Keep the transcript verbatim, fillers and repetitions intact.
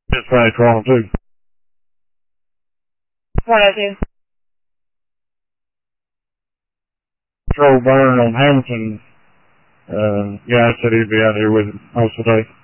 Dispatch one oh two. one oh two. Control burn on Hamilton. Uh, guy said he'd be out here with it most of the day.